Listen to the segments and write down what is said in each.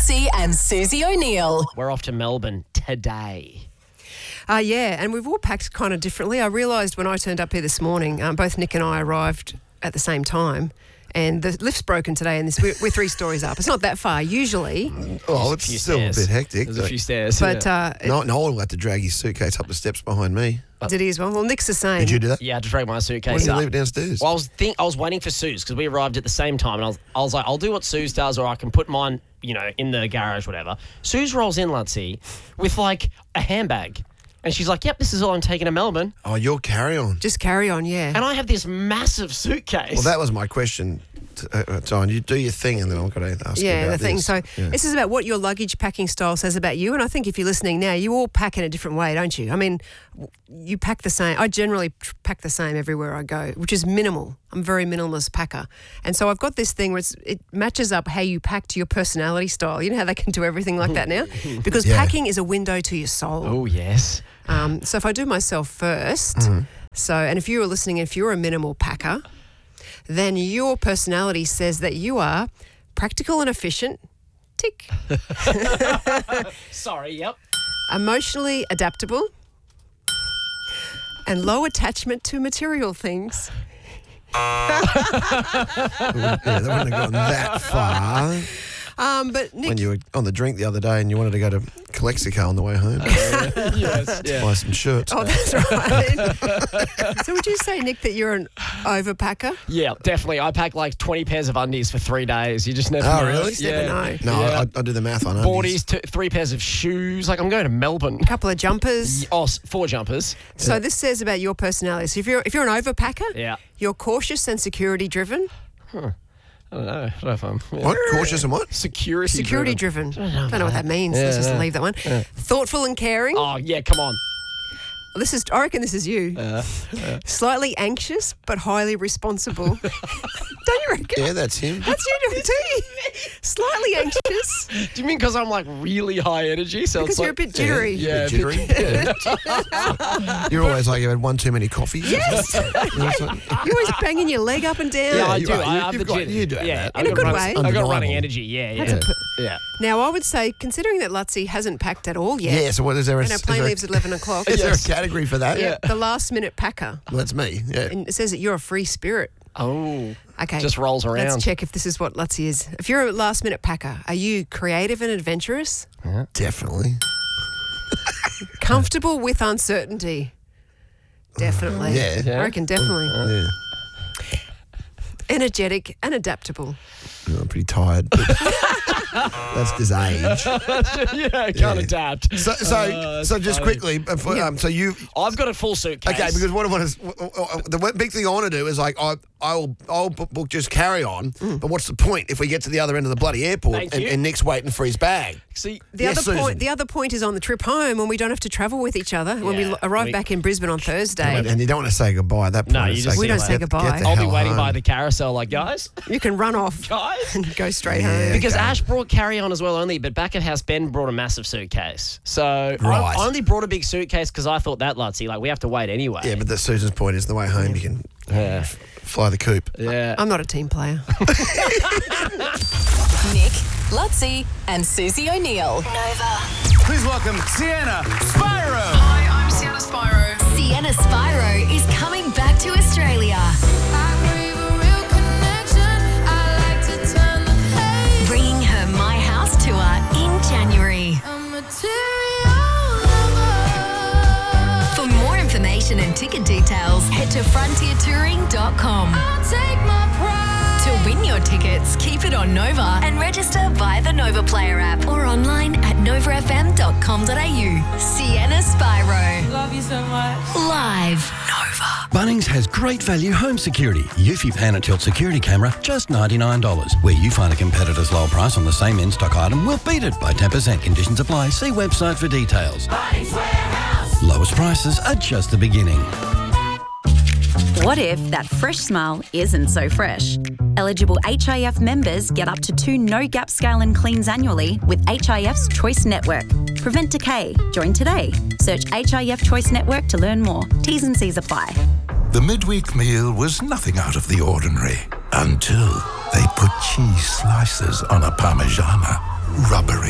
Lutzi and Susie O'Neill. We're off to Melbourne today. Yeah, and we've all packed kind of differently. I realised when I turned up here this morning, both Nick and I arrived at the same time. And the lift's broken today, and we're 3 stories up. It's not that far, usually. Oh, it's still a bit hectic. There's a few stairs. But Noel had to drag his suitcase up the steps behind me. did he as well? Well, Nick's the same. Did you do that? Yeah, I had to drag my Why suitcase didn't you up. leave it downstairs? Well, I was waiting for Suze because we arrived at the same time, and I was like, I'll do what Suze does, or I can put mine, in the garage, whatever. Suze rolls in, Lutzi, with like a handbag. And she's like, yep, this is all I'm taking to Melbourne. Oh, your carry-on. Just carry on, yeah. And I have this massive suitcase. Well, that was my question. John, you do your thing, and then I've got to ask you about the thing. this. So this is about what your luggage packing style says about you. And I think if you're listening now, you all pack in a different way, don't you? I mean, you pack the same. I generally pack the same everywhere I go, which is minimal. I'm a very minimalist packer. And so I've got this thing where it matches up how you pack to your personality style. You know how they can do everything like that now? Because packing is a window to your soul. Oh, yes. So if I do myself first, and if you were listening, if you're a minimal packer, then your personality says that you are practical and efficient, tick. Sorry, yep. Emotionally adaptable, and low attachment to material things. Yeah, they wouldn't have gone that far. But Nick, When you were on the drink the other day and you wanted to go to Calexico on the way home. Yes, yeah. Buy some shirts. oh, that's right. So would you say, Nick, that you're an overpacker? Yeah, definitely. I pack like 20 pairs of undies for 3 days. You just never know. really? Just never know. No, Yeah. I do the math on Boardies, 3 pairs of shoes. Like, I'm going to Melbourne. A couple of jumpers. 4 jumpers. So this says about your personality. So if you're an overpacker, Yeah. you're cautious and security driven. I don't know. I don't know if I'm... What? Cautious and what? Security Driven. Don't know what that means. Let's just leave that one. Thoughtful and caring. Oh, yeah, come on. I reckon this is you. Slightly anxious but highly responsible. Don't you reckon? Yeah, that's him. That's you too. Slightly anxious Do you mean because I'm like really high energy? So because it's you're a like, bit jittery. Yeah, Jittery. You're always like, you had one too many coffees. Yes. You're always banging your leg up and down. Yeah, I you do. are. I have You've the got- jit- you do have yeah, that. I've In a got good run- way. I've got running Undeniable. energy. Yeah. That's Yeah. Now, I would say, considering that Lutzi hasn't packed at all yet, Yeah, so what is there? and her plane leaves at 11 o'clock, Is there a category for that? Yeah. the last-minute packer, Well, that's me. Yeah. and it says that you're a free spirit. Oh. Okay. Just rolls around. Let's check if this is what Lutzi is. If you're a last-minute packer, are you creative and adventurous? Definitely. Comfortable with uncertainty? Definitely. Yeah. I reckon definitely. Yeah. Energetic and adaptable. I'm pretty tired. but That's his age. Yeah, can't adapt. So just funny. quickly, so you. I've got a full suitcase. Okay, because what I want to, the big thing I want to do is like I'll book just carry on. But what's the point if we get to the other end of the bloody airport Thank you. and Nick's waiting for his bag? See, The other point is on the trip home when we don't have to travel with each other. When we Yeah, arrive back in Brisbane on Thursday, And you don't want to say goodbye at that point. No, you It's just like, We don't get say the- goodbye. get the I'll be hell waiting home. by the carousel like, guys, you can run off guys. and go straight Yeah. home. Because Okay. Ash brought carry-on as well only, but back at house, Ben brought a massive suitcase. So Right. I only brought a big suitcase because I thought that, Lutzi, like we have to wait anyway. Yeah, but Susan's point is the way home you can fly the coop. Yeah. I'm not a team player. Nick, Lutzi and Susie O'Neill. Nova. Please welcome Sienna Spyro. Hi, I'm Sienna Spyro. Sienna Spyro is coming back to Australia. Bringing her My House tour in January. For more information and ticket details, head to frontiertouring.com. To win your tickets, keep it on Nova and register via the Nova Player app or online at novafm.com.au. Sienna Spyro. Love you so much. Live. Nova. Bunnings has great value home security. Eufy Pan and Tilt security camera, just $99. Where you find a competitor's low price on the same in-stock item, we'll beat it by 10%. Conditions apply. See website for details. Bunnings Warehouse. Lowest prices are just the beginning. What if that fresh smile isn't so fresh? Eligible HIF members get up to 2 no-gap scale and cleans annually with HIF's Choice Network. Prevent decay. Join today. Search HIF Choice Network to learn more. T's and C's apply. The midweek meal was nothing out of the ordinary until they put cheese slices on a Parmigiana. Rubbery,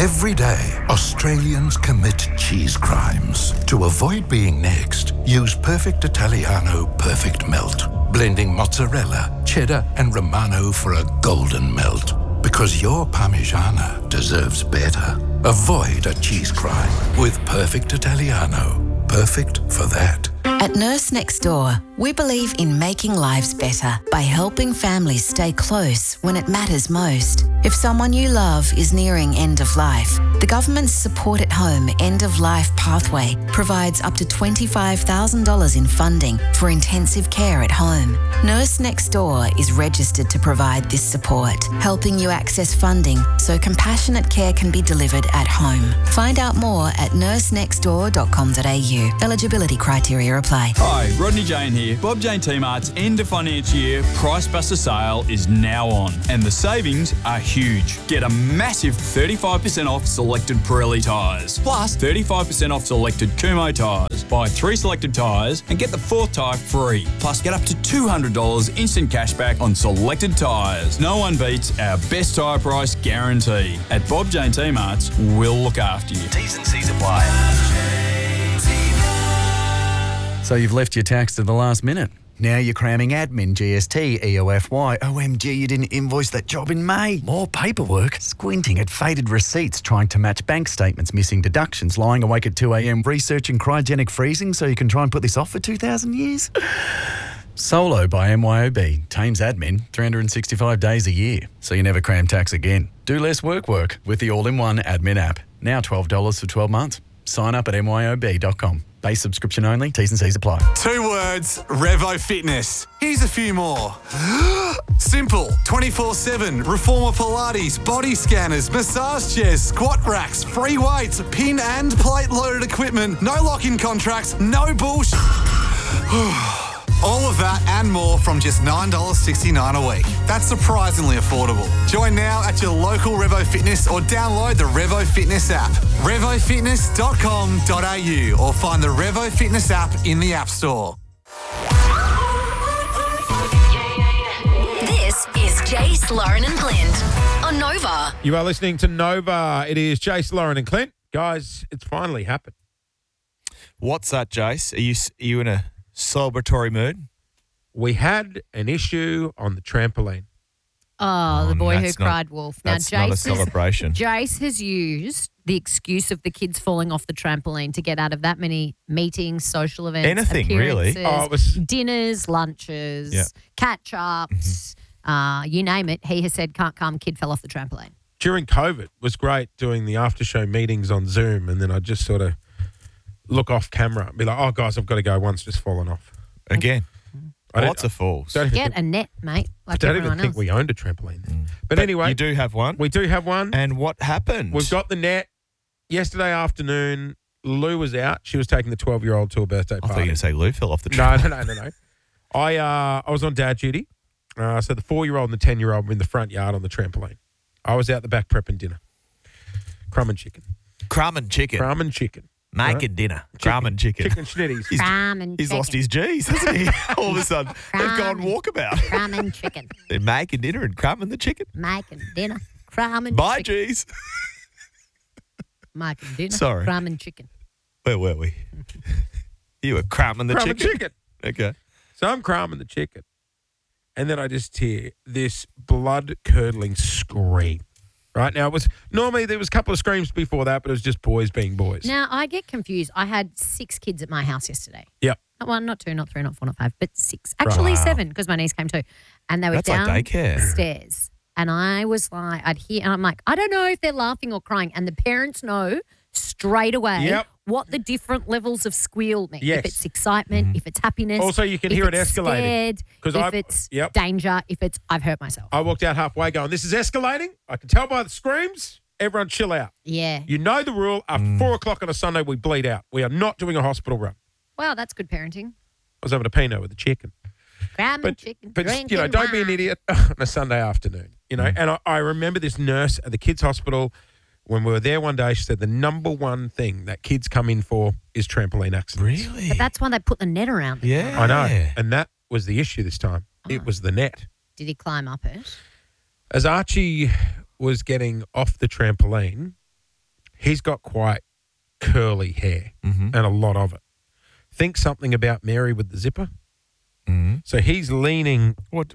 Every day, Australians commit cheese crimes. To avoid being next, use Perfect Italiano Perfect Melt. Blending mozzarella, cheddar and Romano for a golden melt. Because your Parmigiana deserves better. Avoid a cheese crime with Perfect Italiano. Perfect for that. At Nurse Next Door, we believe in making lives better by helping families stay close when it matters most. If someone you love is nearing end of life, the government's Support at Home End of Life Pathway provides up to $25,000 in funding for intensive care at home. Nurse Next Door is registered to provide this support, helping you access funding so compassionate care can be delivered at home. Find out more at nursenextdoor.com.au. Eligibility criteria apply. Hi, Rodney Jane here. Bob Jane T-Mart's end of financial year Price Buster sale is now on, and the savings are huge. Get a massive 35% off selected Pirelli tyres, plus 35% off selected Kumho tyres. Buy 3 selected tyres and get the 4th tyre free. Plus, get up to $200 instant cashback on selected tyres. No one beats our best tyre price guarantee. At Bob Jane T-Mart's, we'll look after you. T's and C's apply. So you've left your tax to the last minute. Now you're cramming admin, GST, EOFY. OMG, you didn't invoice that job in May. More paperwork. Squinting at faded receipts, trying to match bank statements, missing deductions, lying awake at 2 a.m, researching cryogenic freezing so you can try and put this off for 2,000 years. Solo by MYOB. Tames admin 365 days a year, so you never cram tax again. Do less work with the all-in-one admin app. Now $12 for 12 months. Sign up at myob.com. Base subscription only. T's and C's apply. 2 words, Revo Fitness. Here's a few more. Simple, 24/7, Reformer Pilates, body scanners, massage chairs, squat racks, free weights, pin and plate loaded equipment, no lock-in contracts, no bullshit. All of that and more from just $9.69 a week. That's surprisingly affordable. Join now at your local Revo Fitness or download the Revo Fitness app. RevoFitness.com.au or find the Revo Fitness app in the App Store. This is Jace, Lauren and Clint on Nova. You are listening to Nova. It is Jace, Lauren and Clint. Guys, it's finally happened. What's that, Jace? Are you in a celebratory mood? We had an issue on the trampoline. Oh, the boy who cried wolf. Now, That's not a celebration. Jace has used the excuse of the kids falling off the trampoline to get out of that many meetings, social events, anything really. Dinners, lunches, catch-ups, you name it. He has said, can't come, kid fell off the trampoline. During COVID, it was great doing the after-show meetings on Zoom, and then I just sort of look off camera and be like, oh, guys, I've got to go. One's just fallen off. Again. Lots of falls. Get a net, mate, like I don't everyone even think else. we owned a trampoline then. But anyway. You do have one? We do have one. And what happened? We've got the net. Yesterday afternoon, Lou was out. She was taking the 12-year-old to a birthday party. I thought you were going to say Lou fell off the trampoline. No. I was on dad duty. So the 4-year-old and the 10-year-old were in the front yard on the trampoline. I was out the back prepping dinner. Crumb and chicken. Crumb and chicken. Making dinner. Crumb and chicken. Chicken schnitties. He's lost his G's, hasn't he? All of a sudden, they've gone walkabout. Crumb and chicken. They're making dinner and crumb and the chicken. Making dinner, crumb and Bye, chicken. G's. Making dinner, Sorry. crumb and chicken. Where were we? You were crumbing the Crumb chicken. and chicken. Okay. So I'm crumbing the chicken. And then I just hear this blood-curdling scream. Right now, normally there was a couple of screams before that, but it was just boys being boys. Now, I get confused. I had 6 kids at my house yesterday. Yep. Not 1, not 2, not 3, not 4, not 5, but 6. Actually, 7, because my niece came too. And they were That's like daycare. downstairs. And I was like, I'd hear, and I'm like, I don't know if they're laughing or crying. And the parents know straight away what the different levels of squeal mean. Yes. If it's excitement, if it's happiness. Also, you can if hear it it's escalating. Scared, if it's danger, if it's I've hurt myself. I walked out halfway going, this is escalating. I can tell by the screams. Everyone chill out. Yeah. You know the rule. After 4 o'clock on a Sunday, we bleed out. We are not doing a hospital run. Wow, that's good parenting. I was having a Pinot with the chicken. Crab and chicken, But, drinking don't be an wine. idiot on a Sunday afternoon. And I remember this nurse at the kids' hospital, when we were there one day, she said the number one thing that kids come in for is trampoline accidents. Really? But that's why they put the net around it. Yeah. I know. And that was the issue this time. It was the net. Did he climb up it? As Archie was getting off the trampoline, he's got quite curly hair and a lot of it. Think something about Mary with the zipper. So he's leaning. What?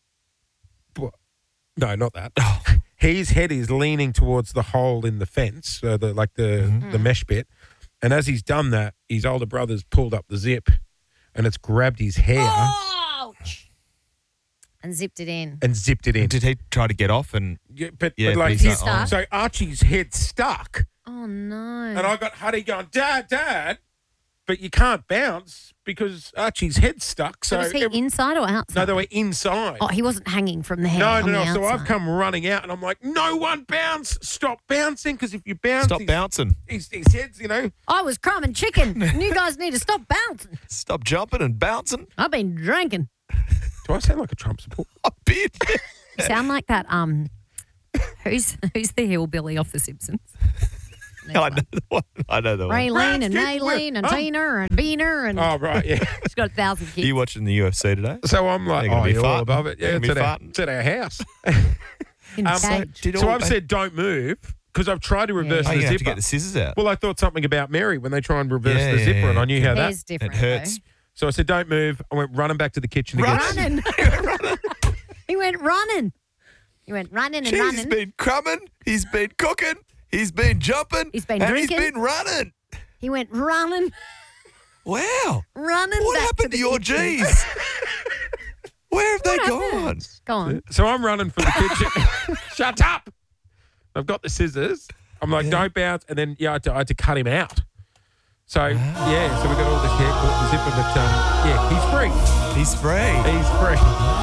No, not that. His head is leaning towards the hole in the fence, the mesh bit. And as he's done that, his older brother's pulled up the zip, and it's grabbed his hair. Ouch! And zipped it in. Did he try to get off? And but he's stuck. So Archie's head stuck. Oh no! And I got Huddy going, Dad, but you can't bounce because Archie's head's stuck. So was he inside or outside? No, they were inside. Oh, he wasn't hanging from the head. No. So I've come running out, and I'm like, no one bounce! Stop bouncing, because if you bounce, Stop bouncing. His head's, I was crumbing chicken, and you guys need to stop bouncing. Stop jumping and bouncing. I've been drinking. Do I sound like a Trump supporter? A bit. You sound like that. Who's the hillbilly off The Simpsons? I know the one. Raylene and Maylene and Tina and Beaner and. Oh right, yeah. She's got 1,000 kids. Are you watching the UFC today? So I'm like, you're all above it. Yeah, it's at our house. In So I've said don't move because I've tried to reverse the you zipper. have to get the scissors out. Well, I thought something about Mary when they try and reverse the zipper, and I knew how Hair's different. It hurts. So I said, don't move. I went running back to the kitchen to Running. He went running. He went running and He's running. been crumbing. He's been cooking. He's been jumping. He's been and drinking. He's been running. He went running. Wow. Running. What back happened to the your kitchen. G's? Where have they gone? Go on. So I'm running for the kitchen. Shut up. I've got the scissors. I'm like, don't bounce. And then, I had to cut him out. So, so we got all this hair caught in the zipper. But, he's free. He's free. He's free.